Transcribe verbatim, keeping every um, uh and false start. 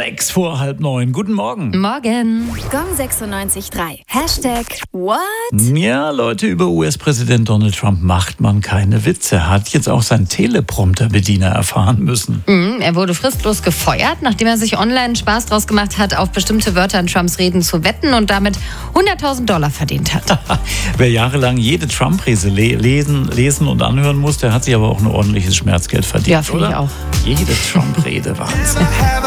Sechs vor halb neun. Guten Morgen. Morgen. Gong sechsundneunzig Komma drei. Hashtag What? Ja, Leute, über U S-Präsident Donald Trump macht man keine Witze. Hat jetzt auch sein Teleprompter-Bediener erfahren müssen. Mhm, er wurde fristlos gefeuert, nachdem er sich online Spaß draus gemacht hat, auf bestimmte Wörter in Trumps Reden zu wetten und damit hunderttausend Dollar verdient hat. Wer jahrelang jede Trump-Rede le- lesen, lesen und anhören musste, hat sich aber auch ein ordentliches Schmerzgeld verdient, Ja, finde oder? ich auch. Jede Trump-Rede, Wahnsinn.